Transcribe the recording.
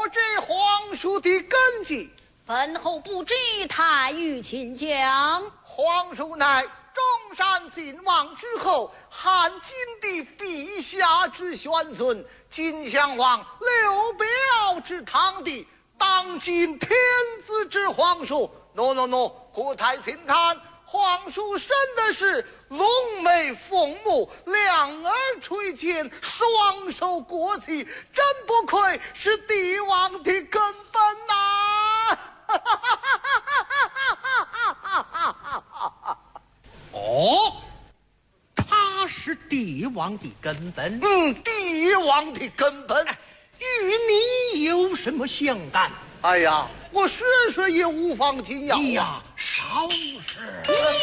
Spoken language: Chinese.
知皇叔的根基？ 本侯不知，太尉请讲。 皇叔乃中山靖王之后，汉景帝陛下之玄孙，金襄王刘表之堂弟，当今天子之皇叔。喏，国台轻叹，皇叔生的是龙眉凤目，两耳垂肩，双手过膝，真不愧是帝王的根本呐！ 哦，他是帝王的根本。 帝王的根本， 与你有什么相干？ 哎呀，我学学也无妨紧要呀，稍事。